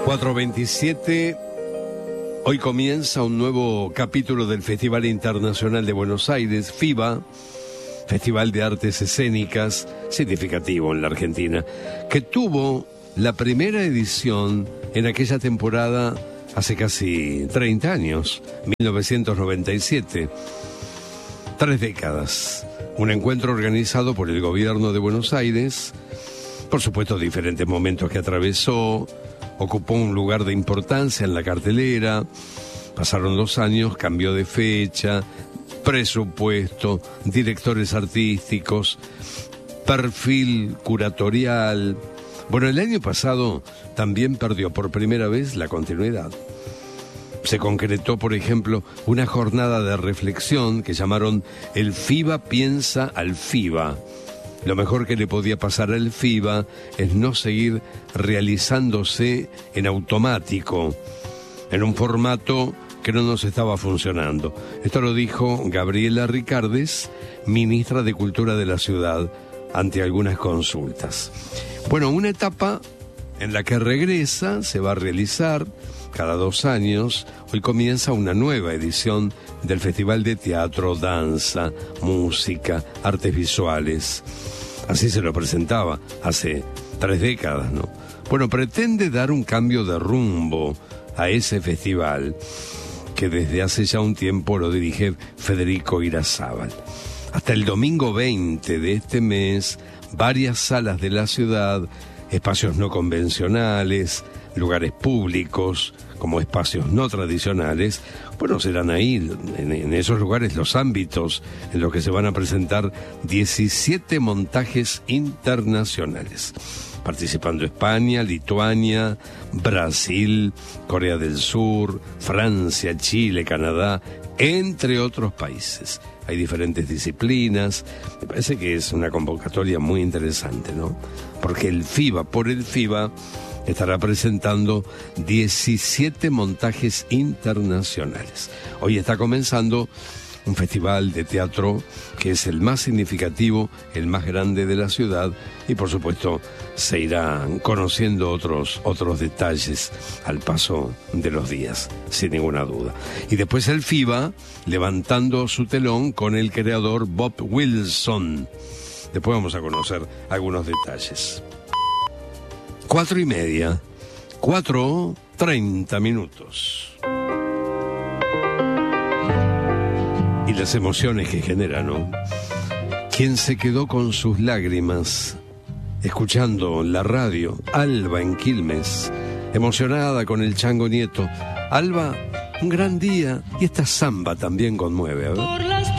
4:27. Hoy comienza un nuevo capítulo del Festival Internacional de Buenos Aires, FIBA, Festival de Artes Escénicas, significativo en la Argentina, que tuvo la primera edición en aquella temporada hace casi 30 años, 1997. 3 décadas. Un encuentro organizado por el gobierno de Buenos Aires, por supuesto diferentes momentos que atravesó, ocupó un lugar de importancia en la cartelera, pasaron 2 años, cambió de fecha, presupuesto, directores artísticos, perfil curatorial. Bueno, el año pasado también perdió por primera vez la continuidad. Se concretó, por ejemplo, una jornada de reflexión que llamaron El FIBA piensa al FIBA. Lo mejor que le podía pasar al FIBA es no seguir realizándose en automático, en un formato que no nos estaba funcionando. Esto lo dijo Gabriela Ricardes, ministra de Cultura de la ciudad, ante algunas consultas. Bueno, una etapa en la que regresa, se va a realizar cada 2 años. Hoy comienza una nueva edición del Festival de Teatro, Danza, Música, Artes Visuales. Así se lo presentaba hace 3 décadas, ¿no? Bueno, pretende dar un cambio de rumbo a ese festival que desde hace ya un tiempo lo dirige Federico Irazábal. Hasta el domingo 20 de este mes, varias salas de la ciudad, espacios no convencionales, lugares públicos, como espacios no tradicionales, bueno, serán ahí, en esos lugares, los ámbitos en los que se van a presentar 17 montajes internacionales, participando España, Lituania, Brasil, Corea del Sur, Francia, Chile, Canadá, entre otros países. Hay diferentes disciplinas. Me parece que es una convocatoria muy interesante, ¿no? Porque el FIBA, por el FIBA, estará presentando 17 montajes internacionales. Hoy está comenzando un festival de teatro que es el más significativo, el más grande de la ciudad, y por supuesto se irán conociendo otros detalles al paso de los días, sin ninguna duda. Y después el FIBA levantando su telón con el creador Bob Wilson. Después vamos a conocer algunos detalles. 4:30, 4:30 minutos. Y las emociones que genera, ¿no? Quien se quedó con sus lágrimas escuchando la radio, Alba en Quilmes, emocionada con el Chango Nieto. Alba, un gran día, y esta samba también conmueve, a ver.